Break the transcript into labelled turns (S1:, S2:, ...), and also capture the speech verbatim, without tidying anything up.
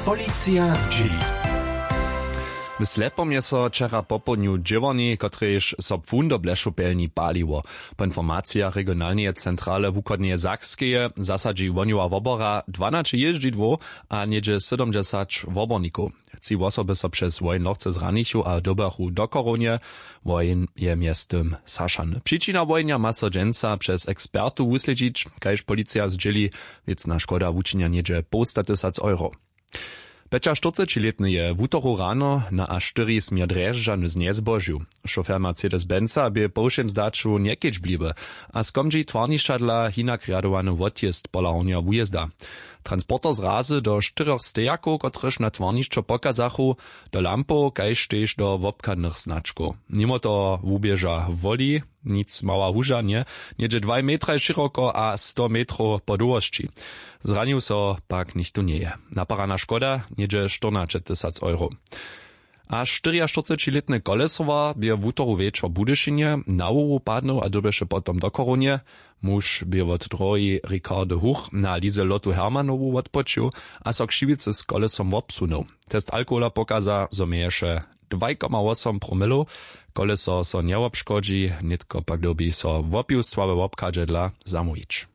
S1: Policja z G.
S2: W Slepom je so wczera popodniu dźěwoni, kotrež so pfun do blešopelni paliło. Po informacijach regionalnej centrale wukodneje Sakskeje zasadzi woniła wobora dwanaście jeździdło, a niedzie siedemdziesiąt woborników. Ci osoby so przez wojn lochce zranichu a dobachu do koronie, wojn je miestem saszany. Przyczyna wojnia ma so dżęca przez ekspertu wysledzić, kajż policja zdzieli, wiecna szkoda wuczynia niedzie po sto tysięcy euro. Pečaštyridsaťletny je v útoru ráno na až štyri smier Drježdžany z nezbožiu. Šofér Mercedes-Benza by po všem zdaču niekeč bliby a skomdži tvarnišadla hinak riadowany odjezd pola honia wujezda. Transporter zrazy do štyroch stejakov, kotrež na tvarniščo pokazachu, do lampov, kajž tež do wobkadnych značkov. Mimo to wubieža woli, nic mała huža, nie, niedzie dwa metra široko a sto metrów po długości. Zranił so pak nichtu nie je. Naparana szkoda, niedzie czternaście tysięcy euro. A czterdziestoletny Kolesowa by w útoru wieczor Budyszynie na łowu padnął a dobysze potom do koronie. Muž by od drogi Ricardo Huch na Lize Lotu Hermanowu odpoczył, a so kšiwicy z kolesom obsunął. Test alkohola pokaza, zo mieješe dwa przecinek osiem promilo. Koleso so nie obszkodzi, nitko pak dobi so w opiustwa w obkadze dla zamujić.